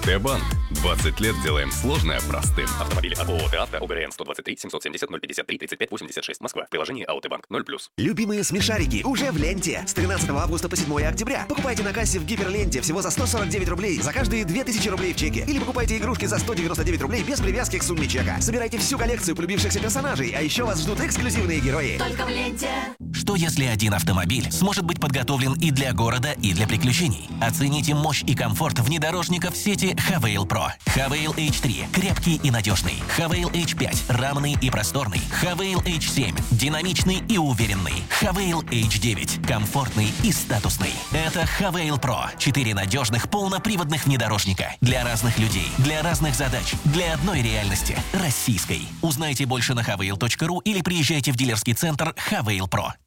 АТБанк. 20 лет делаем сложное простым. Автомобили от ООО «Авто», ОГРН 123 770 053 35 86, Москва. Приложение АТБанк 0+. Любимые смешарики уже в ленте. С 13 августа по 7 октября. Покупайте на кассе в Гиперленте всего за 149 рублей за каждые 2000 рублей в чеке. Или покупайте игрушки за 199 рублей без привязки к сумме чека. Собирайте всю коллекцию полюбившихся персонажей, а еще вас ждут эксклюзивные герои. Только в ленте. Что если один автомобиль сможет быть подготовлен и для города, и для приключений? Оцените мощь и комфорт внедорожников сети Havail Pro. Havail H3 – крепкий и надежный. Havail H5 – рамный и просторный. Havail H7 – динамичный и уверенный. Havail H9 – комфортный и статусный. Это Havail Pro. 4 надежных полноприводных внедорожника. Для разных людей, для разных задач, для одной реальности – российской. Узнайте больше на havail.ru или приезжайте в дилерский центр Havail Pro.